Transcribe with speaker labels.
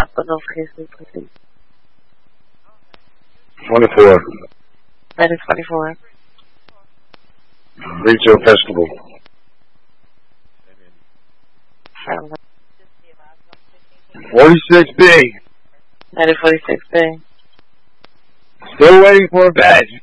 Speaker 1: Up the notification, please.
Speaker 2: 24.
Speaker 1: 24.
Speaker 2: Retail Festival. 46B.
Speaker 1: 46B.
Speaker 2: Still waiting for a badge.